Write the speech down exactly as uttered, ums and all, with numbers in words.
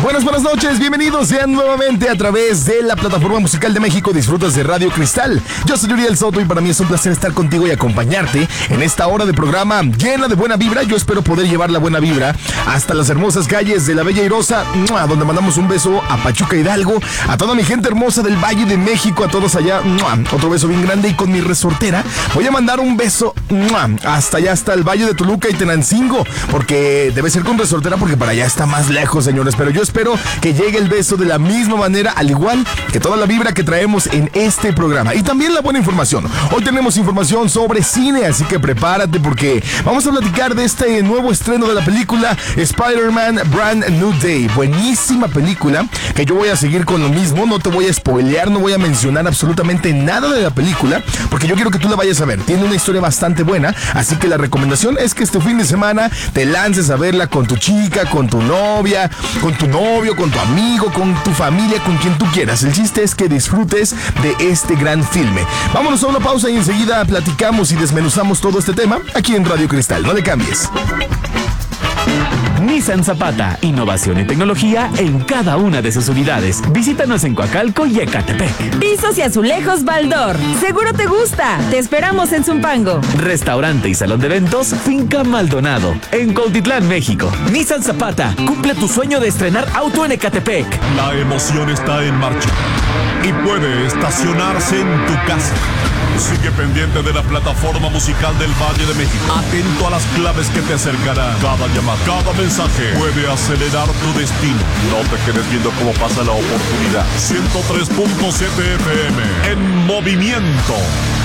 Buenas, buenas noches, bienvenidos sean nuevamente a través de la plataforma musical de México. Disfrutas de Radio Cristal. Yo soy Uriel Soto y para mí es un placer estar contigo y acompañarte en esta hora de programa llena de buena vibra. Yo espero poder llevar la buena vibra hasta las hermosas calles de la Bella Airosa, donde mandamos un beso a Pachuca Hidalgo, a toda mi gente hermosa del Valle de México, a todos allá, otro beso bien grande. Y con mi resortera voy a mandar un beso hasta allá, hasta el Valle de Toluca y Tenancingo, porque debe ser con resortera porque para allá está más lejos, señores, pero yo espero que llegue el beso de la misma manera, al igual que toda la vibra que traemos en este programa. Y también la buena información. Hoy tenemos información sobre cine, así que prepárate porque vamos a platicar de este nuevo estreno de la película Spider-Man Brand New Day. Buenísima película, que yo voy a seguir con lo mismo. No te voy a spoilear, no voy a mencionar absolutamente nada de la película, porque yo quiero que tú la vayas a ver. Tiene una historia bastante buena, así que la recomendación es que este fin de semana te lances a verla con tu chica, con tu novia, con tu novio, con tu amigo, con tu familia, con quien tú quieras. El chiste es que disfrutes de este gran filme. Vámonos a una pausa y enseguida platicamos y desmenuzamos todo este tema aquí en Radio Cristal. No le cambies. Nissan Zapata, innovación y tecnología en cada una de sus unidades. Visítanos en Coacalco y Ecatepec. Pisos y azulejos Baldor. Seguro te gusta. Te esperamos en Zumpango. Restaurante y salón de eventos Finca Maldonado, en Cuautitlán, México. Nissan Zapata, cumple tu sueño de estrenar auto en Ecatepec. La emoción está en marcha y puede estacionarse en tu casa. Sigue pendiente de la plataforma musical del Valle de México. Atento a las claves que te acercarán. Cada llamada, cada mensaje puede acelerar tu destino. No te quedes viendo cómo pasa la oportunidad. ciento tres punto siete F M en movimiento.